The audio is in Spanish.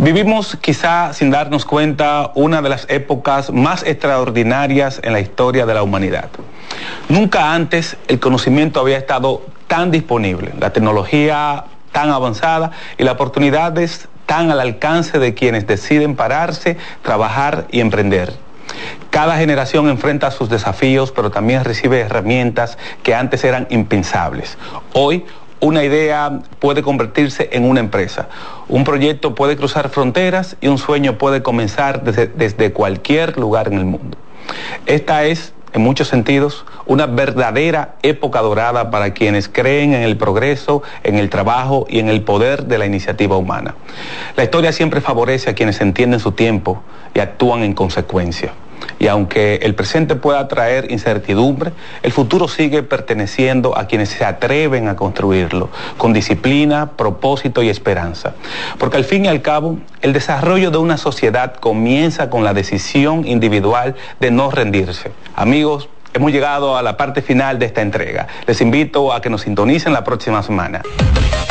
Vivimos, quizá sin darnos cuenta, una de las épocas más extraordinarias en la historia de la humanidad. Nunca antes el conocimiento había estado tan disponible, la tecnología tan avanzada y las oportunidades tan al alcance de quienes deciden pararse, trabajar y emprender. Cada generación enfrenta sus desafíos, pero también recibe herramientas que antes eran impensables. Hoy, una idea puede convertirse en una empresa, un proyecto puede cruzar fronteras y un sueño puede comenzar desde cualquier lugar en el mundo. Esta es, en muchos sentidos, una verdadera época dorada para quienes creen en el progreso, en el trabajo y en el poder de la iniciativa humana. La historia siempre favorece a quienes entienden su tiempo y actúan en consecuencia. Y aunque el presente pueda traer incertidumbre, el futuro sigue perteneciendo a quienes se atreven a construirlo, con disciplina, propósito y esperanza. Porque al fin y al cabo, el desarrollo de una sociedad comienza con la decisión individual de no rendirse. Amigos, hemos llegado a la parte final de esta entrega. Les invito a que nos sintonicen la próxima semana.